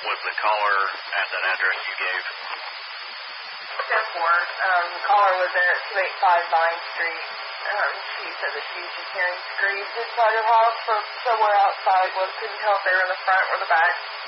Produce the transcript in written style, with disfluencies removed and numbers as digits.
was the caller at that address you gave? 10-4. The caller was there at 285 Vine Street. She said that she was just hearing screams inside her house from somewhere outside. Couldn't tell if they were in the front or the back.